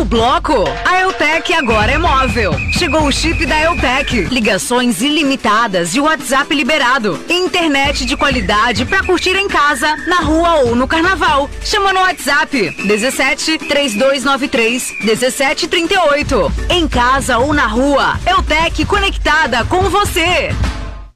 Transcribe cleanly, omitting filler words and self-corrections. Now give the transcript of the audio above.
bloco? A Eutec agora é móvel. Chegou o chip da Eutec. Ligações ilimitadas e WhatsApp liberado. Internet de qualidade pra curtir em casa, na rua ou no carnaval. Chama no WhatsApp 17 3293 1738. Em casa ou na rua, Eutec conectada com você.